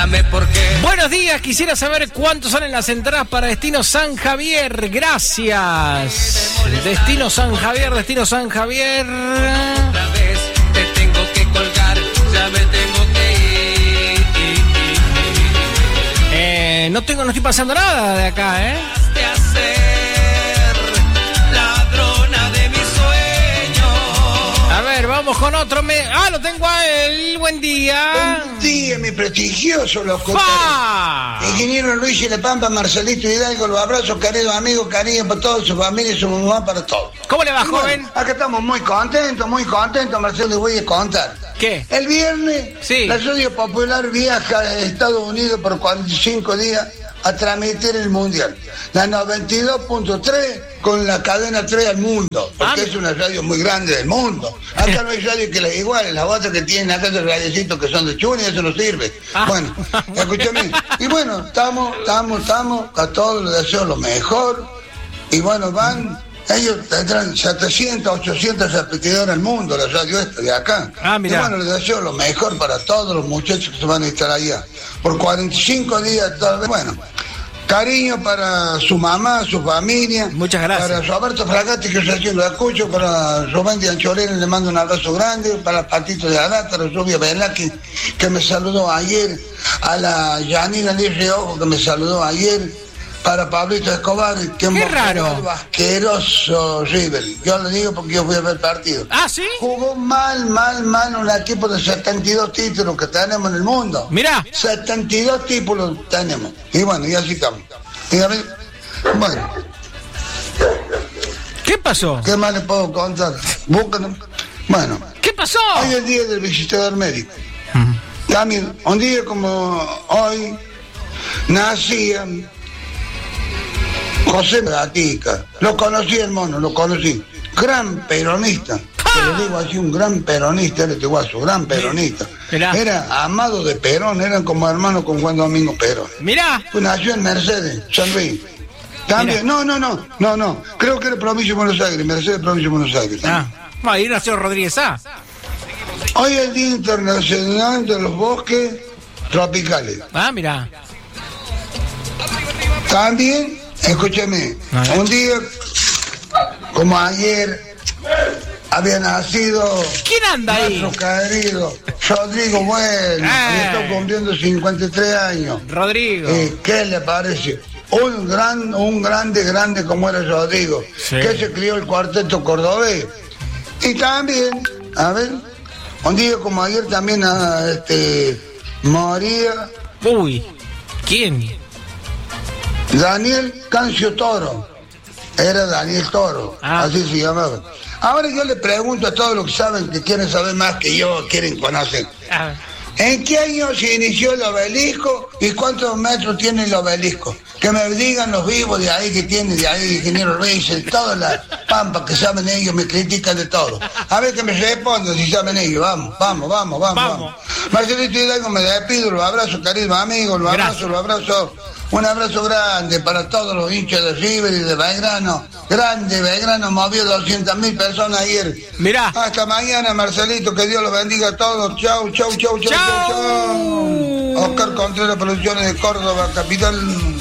pregúntame por qué. Buenos días, quisiera saber cuánto salen las entradas para Destino San Javier. Gracias. Destino San Javier. Otra vez te tengo que colgar, ya me tengo que ir. No estoy pasando nada de acá, De hacer ladrona de mis sueños. A ver, vamos con otro. Lo tengo a él. Buen día. Buen día, mi prestigioso locutor. ¡Fa! Ingeniero Luis y La Pampa, Marcelito Hidalgo, los abrazos, queridos amigos, cariño para todos, su familia y su mamá, para todos. ¿Cómo le va, Y bueno, joven? acá estamos muy contentos, Marcelo, les voy a contar. ¿Qué? El viernes, Sí. la Radio Popular viaja a Estados Unidos por 45 días a transmitir el Mundial. La 92.3 con la cadena 3 al mundo, porque es una radio muy grande del mundo. Acá no hay radio que les iguale, las otras que tienen acá esos radiecitos que son de chuni, eso no sirve. Bueno, escúchame. Y bueno, estamos, a todos les deseo lo mejor. Y bueno, ellos tendrán 700, 800 repetidores al mundo, la radio esta de acá. Mirá. Y bueno, les deseo lo mejor para todos los muchachos que se van a estar allá. Por 45 días, tal vez. Bueno, cariño para su mamá, su familia. Muchas gracias. Para Roberto Fragatti, que recién lo escucho. Para Rubén de Anchorena, le mando un abrazo grande. Para Patito de Arata, la Rubia Velázquez, que me saludó ayer. A la Yanina Liz Riojo, que me saludó ayer. Para Pablito Escobar, que ¡qué raro! Asqueroso River. Yo lo digo porque yo fui a ver el partido. ¿Ah, sí? Jugó mal un equipo de 72 títulos que tenemos en el mundo. Mirá. 72 títulos tenemos. Y bueno, y así estamos. Dígame. Bueno, ¿Qué pasó? ¿qué más les puedo contar? Búsquenlo. Bueno, ¿Qué pasó? hoy es el día del visitador médico. También, un día como hoy, nacía José Gatica. Lo conocí, hermano, lo conocí. Gran peronista. Pero digo así, un gran peronista, era este guaso, gran peronista. Mirá. Era amado de Perón, eran como hermanos con Juan Domingo Perón. Mirá. Pues nació en Mercedes, San Luis. También, no. Creo que era provincia de Buenos Aires, Mercedes, provincia de Buenos Aires. Ahí nació Rodríguez A. Hoy es el Día Internacional de los Bosques Tropicales. Mirá. También, escúchame, un día como ayer había nacido ¿Quién anda ahí? nuestro querido Rodrigo Bueno, que está cumpliendo 53 años. Rodrigo. ¿Qué le parece? Un grande como era Rodrigo, Sí. que se crió el cuarteto cordobés. Y también, a ver, un día como ayer también moría Uy. ¿Quién? Daniel Cancio Toro. Era Daniel Toro, así se llamaba. Ahora yo le pregunto a todos los que saben, que quieren saber más que yo, quieren conocer. ¿En qué año se inició el obelisco y cuántos metros tiene el obelisco? Que me digan los vivos de ahí que tiene, de ahí, ingeniero Ruiz, todas las pampas que saben ellos, me critican de todo. A ver que me respondan si saben ellos, vamos. Marcelito Hidalgo, me despido, los abrazo, queridos amigos, los abrazo. Un abrazo grande para todos los hinchas de River y de Belgrano. Grande, Belgrano movió 200.000 personas ayer. Mirá. Hasta mañana, Marcelito, que Dios los bendiga a todos. Chau. Oscar Contreras, Producciones de Córdoba, capital.